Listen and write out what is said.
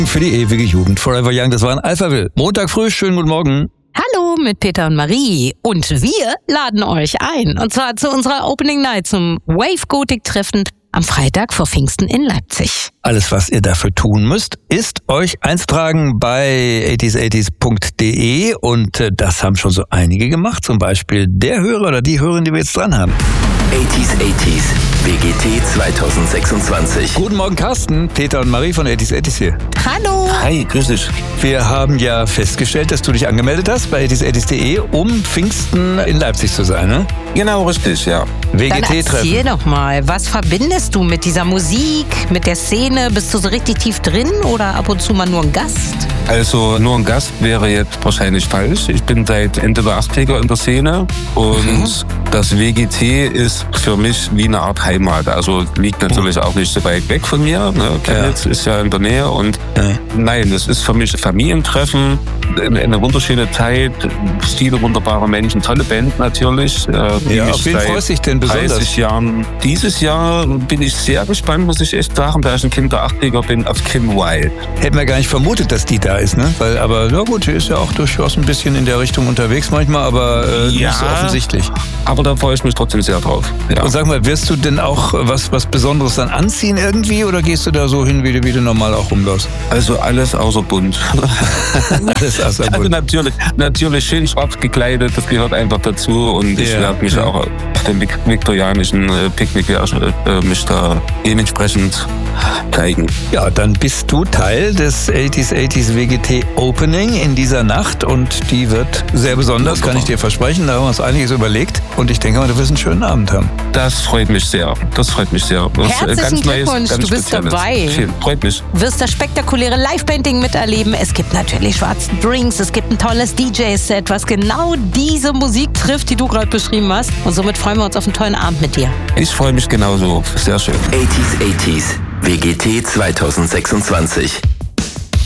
Für die ewige Jugend. Forever Young, das war ein Alphaville. Montag früh, schönen guten Morgen. Hallo mit Peter und Marie. Und wir laden euch ein. Und zwar zu unserer Opening Night zum Wave Gothic Treffen am Freitag vor Pfingsten in Leipzig. Alles, was ihr dafür tun müsst, ist euch einzutragen bei 80s80s.de und das haben schon so einige gemacht. Zum Beispiel der Hörer oder die Hörerin, die wir jetzt dran haben. 80s WGT 2026. Guten Morgen, Carsten, Peter und Marie von 80s80s hier. Hallo. Hi, grüß dich. Wir haben ja festgestellt, dass du dich angemeldet hast bei 80s80s.de, um Pfingsten in Leipzig zu sein, ne? Genau, richtig, ja. Dann WGT-Treffen. erzähl doch mal, was verbindest du mit dieser Musik, mit der Szene? Bist du so richtig tief drin oder ab und zu mal nur ein Gast? Also nur ein Gast wäre jetzt wahrscheinlich falsch. Ich bin seit Ende der 80er in der Szene und das WGT ist für mich wie eine Art Heimat. Also liegt natürlich auch nicht so weit weg von mir. Ne? Chemnitz ist ja in der Nähe und nein, es ist für mich Familientreffen, eine wunderschöne Zeit, viele wunderbare Menschen, tolle Band natürlich. Ja, auf wen freust du dich denn besonders? 30 Jahren. Dieses Jahr bin ich sehr gespannt, muss ich echt sagen, da ich ein Kind der 80er bin, auf Kim Wilde. Hätten wir gar nicht vermutet, dass die da ist, ne? Aber na gut, die ist ja auch durchaus ein bisschen in der Richtung unterwegs manchmal, aber nicht so offensichtlich. Aber da freue ich mich trotzdem sehr drauf. Ja. Und sag mal, wirst du denn auch was Besonderes dann anziehen irgendwie oder gehst du da so hin, wie du normal auch rumläufst? Also alles außer bunt. Alles außer Also bunt. natürlich schön schwarz gekleidet, das gehört einfach dazu und ich werde mich auch auf dem viktorianischen Picknick mich da dementsprechend zeigen. Ja, dann bist du Teil des 80s80s WGT Opening in dieser Nacht und die wird sehr besonders, kann ich dir versprechen. Da haben wir uns einiges überlegt und ich denke mal, du wirst einen schönen Abend haben. Das freut mich sehr. Das freut mich sehr. Das Herzlichen Glückwunsch, du bist Spezielles. dabei. Schön, freut mich. Wirst das spektakuläre Live-Painting miterleben. Es gibt natürlich schwarze Drinks, es gibt ein tolles DJ-Set, was genau diese Musik trifft, die du gerade beschrieben hast. Und somit freuen wir uns auf einen tollen Abend mit dir. Ich freue mich genauso. Sehr schön. 80s WGT 2026.